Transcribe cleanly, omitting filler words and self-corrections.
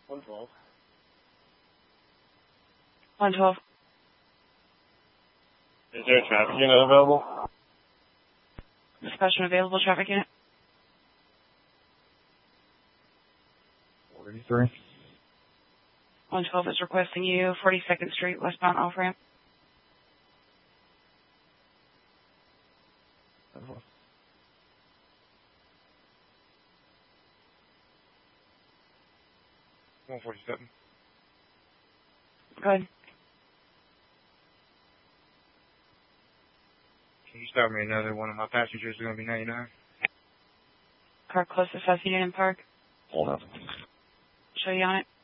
112. 112. Is there a traffic unit available? Discussion available, traffic unit. 43. 112 is requesting you 42nd Street, westbound off-ramp. Uh-huh. 147. Go ahead. Can you start me another one of my passengers is going to be 99? Car closest South Union Park. Hold on. Show you on it.